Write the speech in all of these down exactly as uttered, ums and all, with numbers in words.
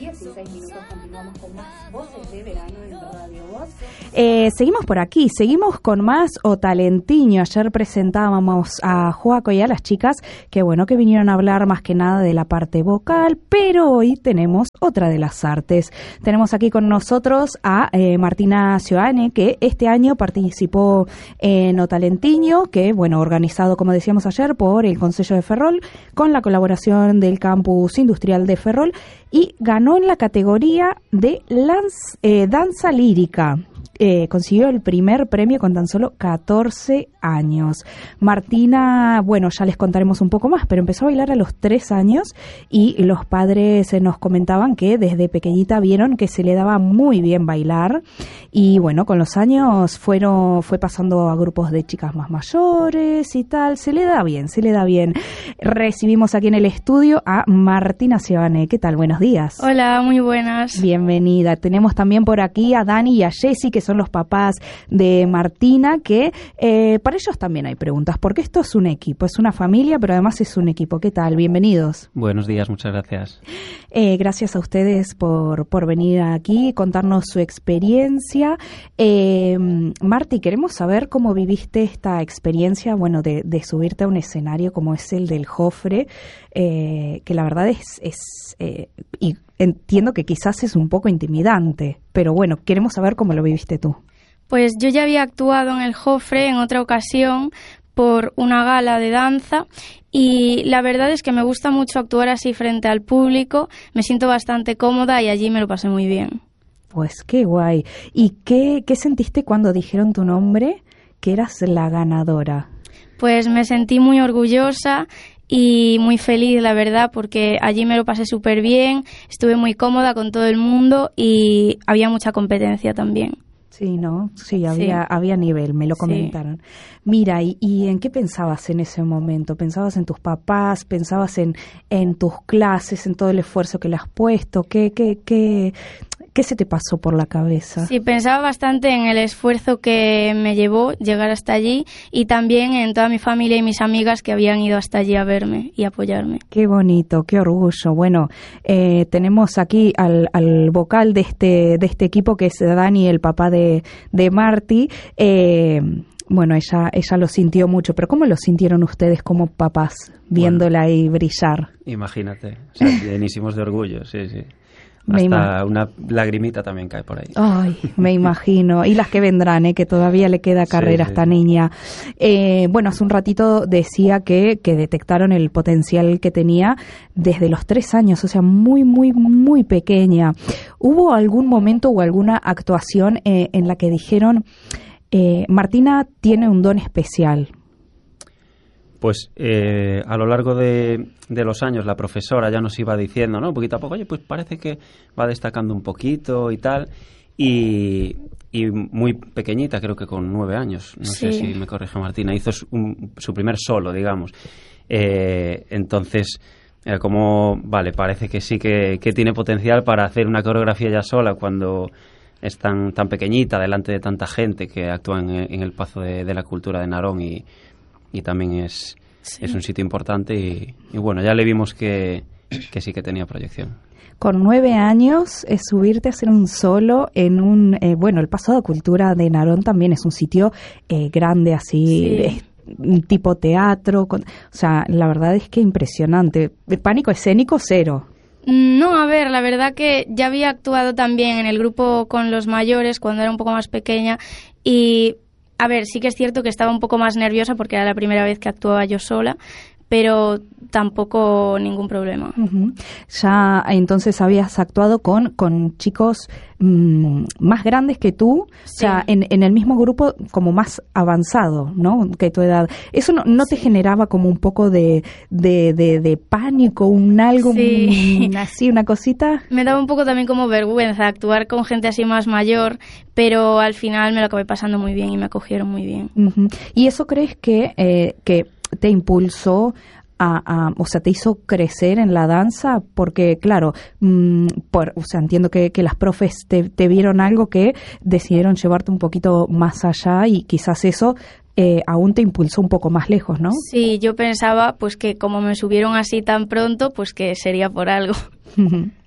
dieciséis minutos, continuamos con más Voces de Verano en Radio Voz. Eh, seguimos por aquí, seguimos con más O Talentiño. Ayer presentábamos a Joaco y a las chicas que bueno, que vinieron a hablar más que nada de la parte vocal, pero hoy tenemos otra de las artes. Tenemos aquí con nosotros a eh, Martina Sioane, que este año participó en O Talentiño, que bueno, organizado como decíamos ayer por el Concello de Ferrol, con la colaboración del Campus Industrial de Ferrol, y ganó en la categoría de lance, eh, danza lírica. Eh, consiguió el primer premio con tan solo catorce años. Martina, bueno, ya les contaremos un poco más, pero empezó a bailar a los tres años y los padres eh, nos comentaban que desde pequeñita vieron que se le daba muy bien bailar y bueno, con los años fueron, fue pasando a grupos de chicas más mayores y tal. Se le da bien, se le da bien. Recibimos aquí en el estudio a Martina Sioane. ¿Qué tal? Buenos días. Hola, muy buenas. Bienvenida. Tenemos también por aquí a Dani y a Jessy, que son los papás de Martina, que eh, para ellos también hay preguntas, porque esto es un equipo, es una familia, pero además es un equipo. ¿Qué tal? Bienvenidos. Buenos días, muchas gracias. Eh, gracias a ustedes por, por venir aquí y contarnos su experiencia. Eh, Marti, queremos saber cómo viviste esta experiencia, bueno, de, de subirte a un escenario como es el del Jofre, eh, que la verdad es, es eh, y entiendo que quizás es un poco intimidante, pero bueno, queremos saber cómo lo viviste tú. Pues yo ya había actuado en el Jofre en otra ocasión por una gala de danza y la verdad es que me gusta mucho actuar así frente al público, me siento bastante cómoda y allí me lo pasé muy bien. Pues qué guay. ¿Y qué, qué sentiste cuando dijeron tu nombre, que eras la ganadora? Pues me sentí muy orgullosa y muy feliz, la verdad, porque allí me lo pasé súper bien, estuve muy cómoda con todo el mundo y había mucha competencia también. Sí, ¿no? Sí, había, sí. había nivel, me lo comentaron. Sí. Mira, ¿y, ¿y en qué pensabas en ese momento? ¿Pensabas en tus papás? ¿Pensabas en, en tus clases, en todo el esfuerzo que le has puesto? ¿Qué, qué, qué, qué se te pasó por la cabeza? Sí, pensaba bastante en el esfuerzo que me llevó llegar hasta allí y también en toda mi familia y mis amigas que habían ido hasta allí a verme y apoyarme. Qué bonito, qué orgullo. Bueno, eh, tenemos aquí al, al vocal de este, de este equipo, que es Dani, el papá de de Marti. Eh, bueno, ella ella lo sintió mucho, pero ¿cómo lo sintieron ustedes como papás viéndola bueno, ahí brillar? Imagínate, o sea, llenísimos de orgullo, sí, sí. Hasta una lagrimita también cae por ahí. Ay, me imagino. Y las que vendrán, ¿eh? Que todavía le queda carrera sí, a esta sí. niña. Eh, bueno, hace un ratito decía que, que detectaron el potencial que tenía desde los tres años, o sea, muy, muy, muy pequeña. ¿Hubo algún momento o alguna actuación eh, en la que dijeron, eh, Martina tiene un don especial? Pues eh, a lo largo de, de los años la profesora ya nos iba diciendo, ¿no? Poquito a poco, oye, pues parece que va destacando un poquito y tal. Y, y muy pequeñita, creo que con nueve años, no sí. sé si me corrige Martina, hizo su, un, su primer solo, digamos. Eh, entonces, era como, vale, parece que sí que, que tiene potencial para hacer una coreografía ya sola cuando es tan, tan pequeñita, delante de tanta gente que actúa en, en el Pazo de, de la Cultura de Narón y... y también es, sí. es un sitio importante y, y bueno, ya le vimos que, que sí que tenía proyección. Con nueve años, es subirte a hacer un solo en un, eh, bueno, el Pazo de Cultura de Narón también es un sitio eh, grande así, sí. de, tipo teatro, con, o sea, la verdad es que impresionante. Pánico escénico cero. No, a ver, la verdad que ya había actuado también en el grupo con los mayores cuando era un poco más pequeña y... A ver, sí que es cierto que estaba un poco más nerviosa porque era la primera vez que actuaba yo sola, pero tampoco ningún problema. Uh-huh. Ya entonces habías actuado con, con chicos mmm, más grandes que tú, sí. o sea, en, en el mismo grupo como más avanzado, ¿no? Que tu edad. ¿Eso no, no te sí. generaba como un poco de, de, de, de pánico, un algo, sí. un, así, una cosita? Me daba un poco también como vergüenza actuar con gente así más mayor, pero al final me lo acabé pasando muy bien y me acogieron muy bien. Uh-huh. ¿Y eso crees que, eh, que te impulsó a, a, o sea, te hizo crecer en la danza? Porque, claro, mmm, por, o sea, entiendo que, que las profes te, te vieron algo que decidieron llevarte un poquito más allá y quizás eso eh, aún te impulsó un poco más lejos, ¿no? Sí, yo pensaba pues que como me subieron así tan pronto, pues que sería por algo.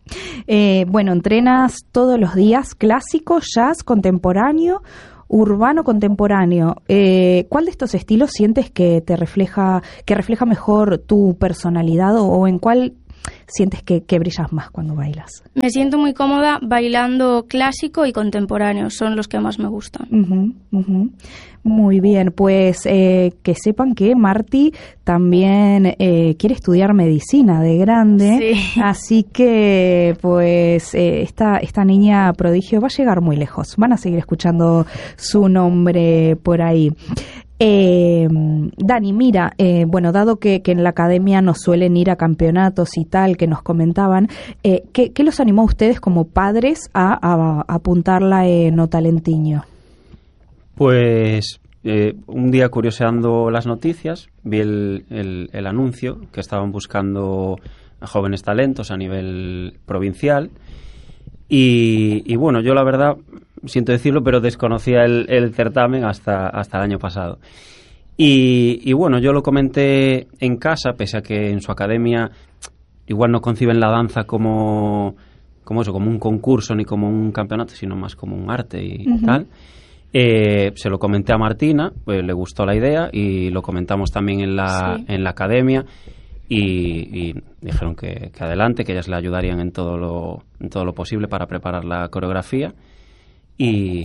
Eh, bueno, entrenas todos los días, clásico, jazz, contemporáneo, urbano, contemporáneo. Eh, ¿Cuál de estos estilos sientes que te refleja, que refleja mejor tu personalidad o, o en cuál sientes que, que brillas más cuando bailas? Me siento muy cómoda bailando clásico y contemporáneo, son los que más me gustan. Uh-huh, uh-huh. Muy bien, pues eh, que sepan que Marti también eh, quiere estudiar medicina de grande, sí. Así que pues eh, esta, esta niña prodigio va a llegar muy lejos, van a seguir escuchando su nombre por ahí. Eh, Dani, mira, eh, bueno, dado que, que en la academia nos suelen ir a campeonatos y tal, que nos comentaban, eh, ¿qué, ¿qué los animó a ustedes como padres a, a, a apuntarla en Otalentiño? Pues eh, un día curioseando las noticias, vi el, el, el anuncio que estaban buscando a jóvenes talentos a nivel provincial y, y bueno, yo la verdad, siento decirlo, pero desconocía el, el certamen hasta, hasta el año pasado. Y, y bueno, yo lo comenté en casa, pese a que en su academia igual no conciben la danza como, como eso, como un concurso ni como un campeonato, sino más como un arte y uh-huh. tal. Eh, se lo comenté a Martina, pues le gustó la idea y lo comentamos también en la, sí. en la academia y, y dijeron que, que adelante, que ellas le ayudarían en todo lo, en todo lo posible para preparar la coreografía y